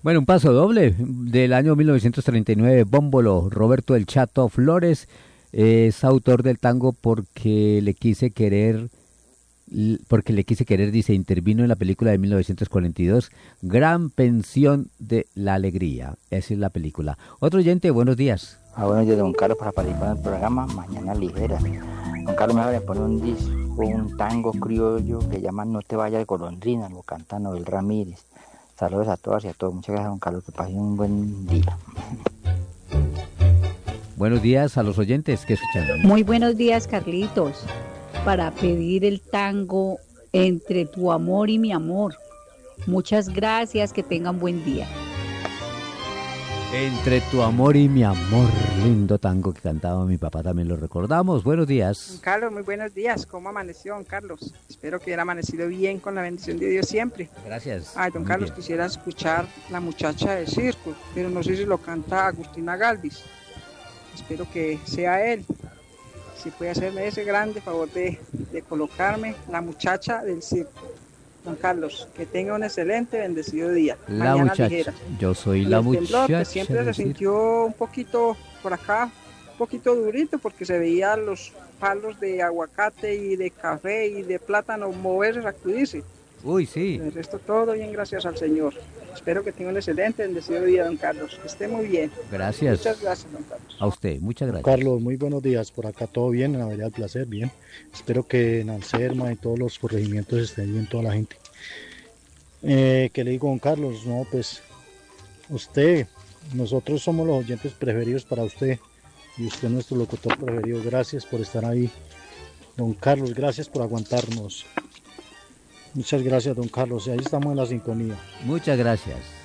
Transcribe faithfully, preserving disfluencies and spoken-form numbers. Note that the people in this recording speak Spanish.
Bueno, un paso doble del año mil novecientos treinta y nueve, Bómbolo, Roberto El Chato Flores, eh, es autor del tango Porque le quise querer, l- porque le quise querer, dice, intervino en la película de mil novecientos cuarenta y dos, Gran Pensión de la Alegría, esa es la película. Otro oyente, buenos días. Ah, bueno, yo de don Carlos para participar en el programa Mañana Ligera. Don Carlos me pone un disco, un tango criollo que llama No te vayas de golondrina, lo canta Noel Ramírez. Saludos a todas y a todos. Muchas gracias, don Carlos, que pasen un buen día. Buenos días a los oyentes que escuchan. Muy buenos días, Carlitos, para pedir el tango Entre tu amor y mi amor. Muchas gracias, que tengan buen día. Entre tu amor y mi amor, lindo tango que cantaba mi papá, también lo recordamos. Buenos días. Don Carlos, muy buenos días. ¿Cómo amaneció, don Carlos? Espero que hubiera amanecido bien con la bendición de Dios siempre. Gracias. Ay, don Muy Carlos, bien. quisiera escuchar La muchacha del circo, pero no sé si lo canta Agustina Galvis. Espero que sea él. Si puede hacerme ese grande favor de, de colocarme La muchacha del circo. Don Carlos, que tenga un excelente, bendecido día. La Mañana muchacha. ligera. Yo soy Y la el temblor, muchacha. que siempre se del circo. sintió un poquito por acá, un poquito durito, porque se veían los palos de aguacate y de café y de plátano moverse, sacudirse. Uy, sí. El resto todo bien, gracias al Señor. Espero que tenga un excelente, bendecido día, don Carlos. Que esté muy bien. Gracias. Muchas gracias, don Carlos. A usted, muchas gracias. Carlos, muy buenos días. Por acá todo bien, en la Vereda del Placer, bien. Espero que en Alcerma y todos los corregimientos estén bien toda la gente. Eh, ¿Qué le digo, don Carlos? No, pues usted, nosotros somos los oyentes preferidos para usted y usted es nuestro locutor preferido. Gracias por estar ahí. Don Carlos, gracias por aguantarnos. Muchas gracias, don Carlos. Ahí estamos en la sintonía. Muchas gracias.